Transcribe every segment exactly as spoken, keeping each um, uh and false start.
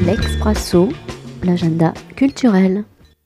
L'Expresso, l'agenda culturel.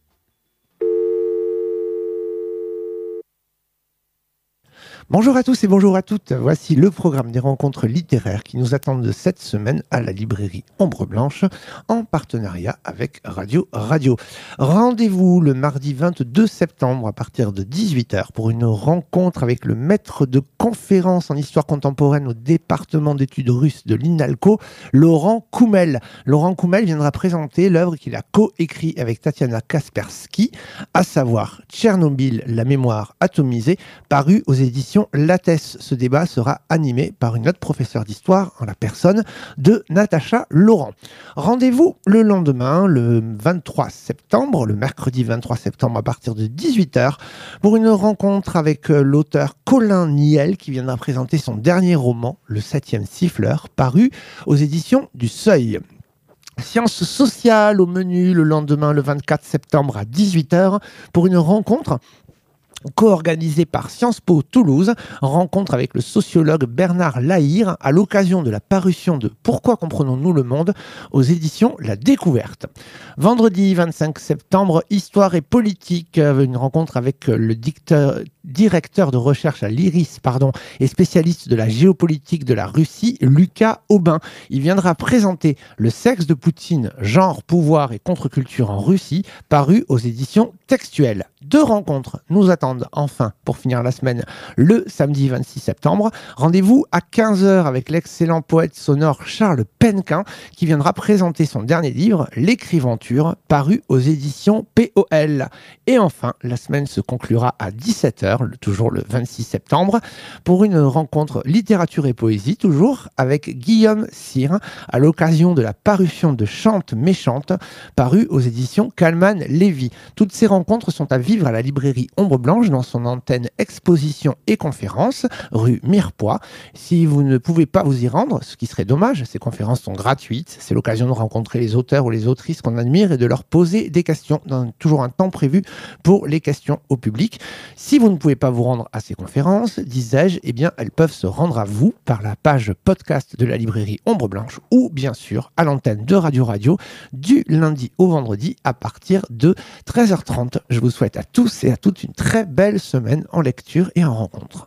Bonjour à tous et bonjour à toutes. Voici le programme des rencontres littéraires qui nous attendent cette semaine à la librairie Ombre Blanche en partenariat avec Radio Radio. Rendez-vous le mardi vingt-deux septembre à partir de dix-huit heures pour une rencontre avec le maître de conférence en histoire contemporaine au département d'études russes de l'INALCO, Laurent Koumel. Laurent Koumel viendra présenter l'œuvre qu'il a co-écrite avec Tatiana Kaspersky, à savoir Tchernobyl, la mémoire atomisée, paru aux éditions Lattès. Ce débat sera animé par une autre professeure d'histoire en la personne de Natacha Laurent. Rendez-vous le lendemain, le vingt-trois septembre, le mercredi vingt-trois septembre à partir de dix-huit heures, pour une rencontre avec l'auteur Colin Niel qui viendra présenter son dernier roman, Le Septième Siffleur, paru aux éditions du Seuil. Sciences sociales au menu le lendemain, le vingt-quatre septembre à dix-huit heures, pour une rencontre co-organisée par Sciences Po Toulouse, rencontre avec le sociologue Bernard Lahire à l'occasion de la parution de Pourquoi comprenons-nous le monde aux éditions La Découverte. Vendredi vingt-cinq septembre, Histoire et politique, une rencontre avec le dicteur, directeur de recherche à l'IRIS pardon, et spécialiste de la géopolitique de la Russie, Lucas Aubin. Il viendra présenter Le sexe de Poutine, genre, pouvoir et contre-culture en Russie, paru aux éditions Textuelles. Deux rencontres nous attendent enfin pour finir la semaine le samedi vingt-six septembre. Rendez-vous à quinze heures avec l'excellent poète sonore Charles Penquin qui viendra présenter son dernier livre, L'écriventure, paru aux éditions P O L. Et enfin, la semaine se conclura à dix-sept heures, toujours le vingt-six septembre, pour une rencontre littérature et poésie, toujours avec Guillaume Cyr, à l'occasion de la parution de Chante méchante, paru aux éditions Kallmann-Lévy. Toutes ces rencontres sont à vivre à la librairie Ombre Blanche dans son antenne exposition et conférences, rue Mirepoix. Si vous ne pouvez pas vous y rendre, ce qui serait dommage, ces conférences sont gratuites. C'est l'occasion de rencontrer les auteurs ou les autrices qu'on admire et de leur poser des questions, dans toujours un temps prévu pour les questions au public. Si vous ne pouvez pas vous rendre à ces conférences, disais-je, eh bien, elles peuvent se rendre à vous par la page podcast de la librairie Ombre Blanche ou bien sûr à l'antenne de Radio Radio du lundi au vendredi à partir de treize heures trente. Je vous souhaite à tous et à toutes une très belle semaine en lecture et en rencontre.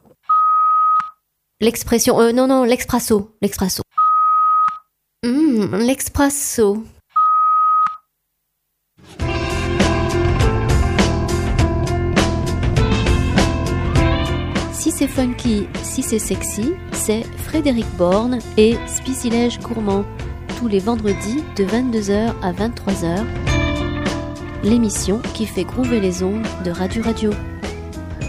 L'expression... Euh, non, non, l'expresso. L'expresso. Mmh, l'expresso. Si c'est funky, si c'est sexy, c'est Frédéric Borne et Spicilège Gourmand, tous les vendredis de vingt-deux heures à vingt-trois heures. L'émission qui fait groover les ondes de Radio Radio.